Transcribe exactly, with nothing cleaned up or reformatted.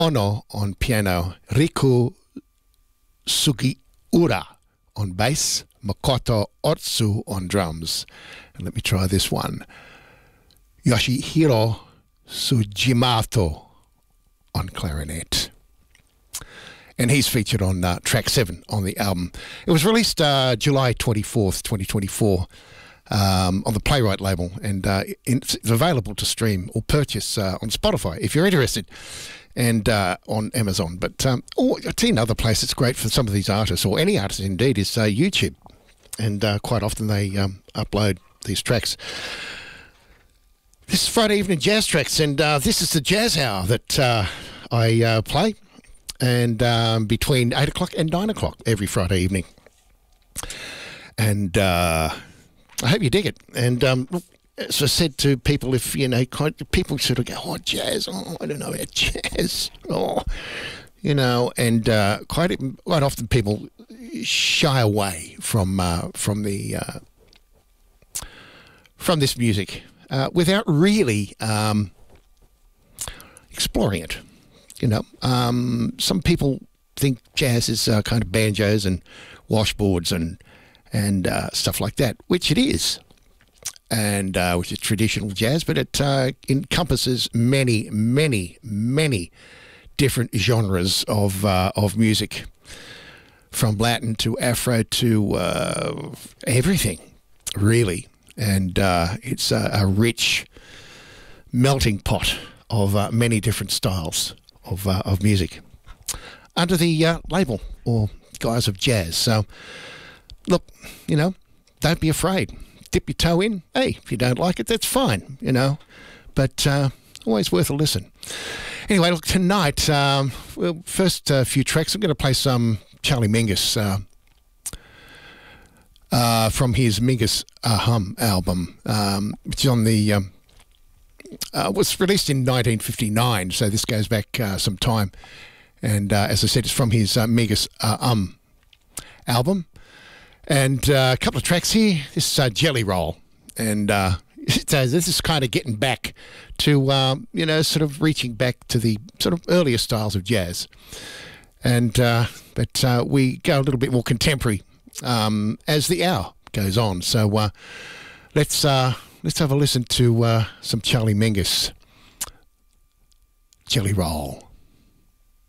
Ono on piano, Riku Sugiura on bass, Makoto Otsu on drums. And let me try this one. Yoshihiro Tsujimato on clarinet. And he's featured on uh, track seven on the album. It was released uh, July twenty-fourth, twenty twenty-four um, on the Playwright label, and uh, it's available to stream or purchase uh, on Spotify if you're interested, and uh, on Amazon. But um, or I tell you another place that's great for some of these artists, or any artist indeed, is uh, YouTube. And uh, quite often they um, upload these tracks. This is Friday Evening Jazz Tracks, and uh, this is the Jazz Hour that uh, I uh, play. And um, between eight o'clock and nine o'clock every Friday evening. And uh, I hope you dig it. And um, as I said to people, if, you know, people sort of go, oh, jazz, oh, I don't know about jazz, oh, you know, and uh, quite quite often people shy away from uh, from the uh, from this music uh, without really um, exploring it. You know, um, some people think jazz is uh, kind of banjos and washboards and and uh, stuff like that, which it is, and uh, which is traditional jazz, but it uh, encompasses many, many, many different genres of uh, of music, from Latin to Afro to uh, everything, really, and uh, it's a, a rich melting pot of uh, many different styles of uh, of music under the uh, label or guise of jazz. So look, you know, don't be afraid. Dip your toe in. Hey, if you don't like it, that's fine, you know, but uh, always worth a listen. Anyway, look, tonight, um, well, first uh, few tracks, I'm going to play some Charlie Mingus uh, uh, from his Mingus Ahum album, um, which is on the um, Uh, was released in nineteen fifty-nine, so this goes back uh, some time. And uh, as I said, it's from his uh, Mingus uh, Um album. And uh, a couple of tracks here. This is uh, Jelly Roll. And uh, so this is kind of getting back to, um, you know, sort of reaching back to the sort of earlier styles of jazz. And uh, but uh, we go a little bit more contemporary um, as the hour goes on. So uh, let's... Uh, Let's have a listen to uh, some Charlie Mingus, Jelly Roll.